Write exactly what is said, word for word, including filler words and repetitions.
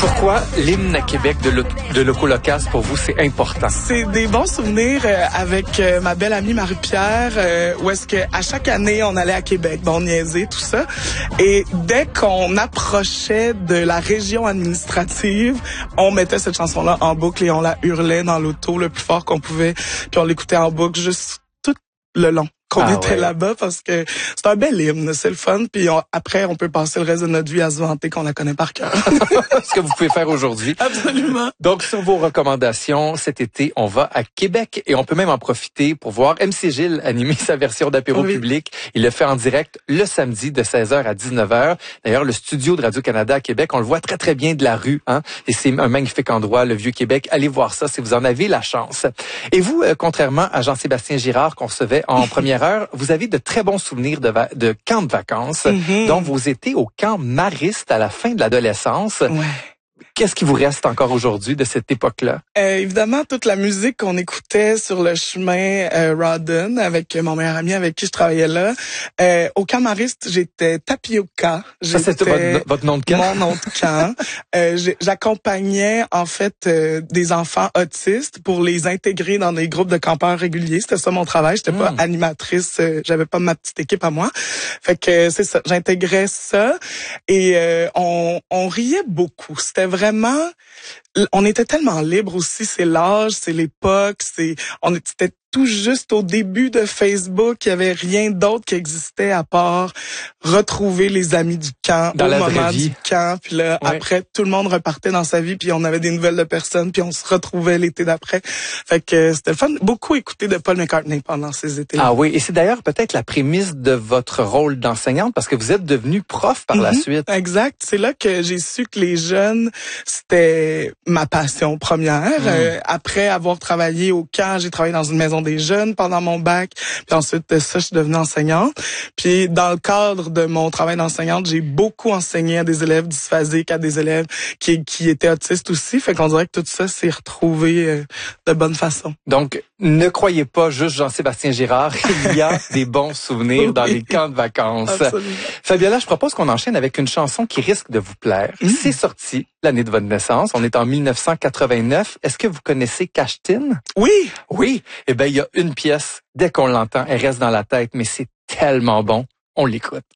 Pourquoi l'hymne à Québec de, lo- de Loco Locas, pour vous, c'est important? C'est des bons souvenirs euh, avec euh, ma belle amie Marie-Pierre, euh, où est-ce que à chaque année, on allait à Québec, bon, on niaisait, tout ça. Et dès qu'on approchait de la région administrative, on mettait cette chanson-là en boucle et on la hurlait dans l'auto le plus fort qu'on pouvait. Puis on l'écoutait en boucle juste tout le long qu'on ah était ouais. là-bas, parce que c'est un bel hymne, c'est le fun, puis on, après on peut passer le reste de notre vie à se vanter qu'on la connaît par cœur. Ce que vous pouvez faire aujourd'hui. Absolument. Donc, sur vos recommandations, cet été, on va à Québec et on peut même en profiter pour voir M C Gilles animer sa version d'apéro oui. public. Il le fait en direct le samedi de seize heures à dix-neuf heures. D'ailleurs, le studio de Radio-Canada à Québec, on le voit très, très bien de la rue, hein. Et c'est un magnifique endroit, le Vieux-Québec. Allez voir ça si vous en avez la chance. Et vous, euh, contrairement à Jean-Sébastien Girard qu'on recevait en première heure, vous avez de très bons souvenirs de, va- de camps de vacances. Mm-hmm. Donc, vous étiez au camp Mariste à la fin de l'adolescence. Ouais. Qu'est-ce qui vous reste encore aujourd'hui de cette époque-là? Euh, évidemment, toute la musique qu'on écoutait sur le chemin euh, Rawdon avec mon meilleur ami avec qui je travaillais là. Euh, au camp Mariste, j'étais tapioca. Ça, c'est votre, votre nom de camp? Mon nom de camp. euh, j'accompagnais en fait euh, des enfants autistes pour les intégrer dans des groupes de campeurs réguliers. C'était ça mon travail. J'étais mmh. pas animatrice. Euh, j'avais pas ma petite équipe à moi. Fait que euh, c'est ça. J'intégrais ça et euh, on, on riait beaucoup. C'était vraiment, on était tellement libre aussi, c'est l'âge, c'est l'époque, c'est, on était tout juste au début de Facebook, il y avait rien d'autre qui existait à part retrouver les amis du camp dans au la moment vraie vie. du camp, puis là ouais. après tout le monde repartait dans sa vie, puis on avait des nouvelles de personnes, puis on se retrouvait l'été d'après. Fait que c'était le fun, beaucoup écouté de Paul McCartney pendant ces étés-là. Ah oui, et c'est d'ailleurs peut-être la prémisse de votre rôle d'enseignante parce que vous êtes devenue prof par mm-hmm. la suite. Exact, c'est là que j'ai su que les jeunes c'était ma passion première. Mm. Euh, après avoir travaillé au camp, j'ai travaillé dans une maison des jeunes pendant mon bac, puis ensuite de ça, je suis devenue enseignante. Puis dans le cadre de mon travail d'enseignante, j'ai beaucoup enseigné à des élèves dysphasiques, à des élèves qui qui étaient autistes aussi, fait qu'on dirait que tout ça s'est retrouvé euh, de bonne façon. Donc, ne croyez pas juste Jean-Sébastien Girard, il y a des bons souvenirs oui. dans les camps de vacances. Absolument. Fabiola, je propose qu'on enchaîne avec une chanson qui risque de vous plaire. Mmh. C'est sorti l'année de votre naissance, on est en mille neuf cent quatre-vingt-neuf. Est-ce que vous connaissez Cache-Tine? Oui. Oui. Eh ben, il y a une pièce, dès qu'on l'entend, elle reste dans la tête, mais c'est tellement bon. On l'écoute.